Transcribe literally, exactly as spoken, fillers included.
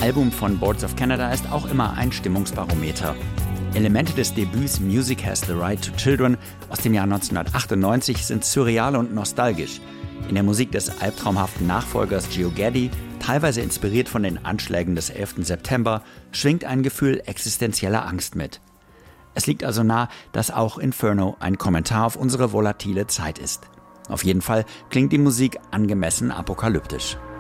Album von Boards of Canada ist auch immer ein Stimmungsbarometer. Elemente des Debüts Music Has the Right to Children aus dem Jahr neunzehnhundertachtundneunzig sind surreal und nostalgisch. In der Musik des albtraumhaften Nachfolgers Gio Gaddi, teilweise inspiriert von den Anschlägen des elften September, schwingt ein Gefühl existenzieller Angst mit. Es liegt also nah, dass auch Inferno ein Kommentar auf unsere volatile Zeit ist. Auf jeden Fall klingt die Musik angemessen apokalyptisch.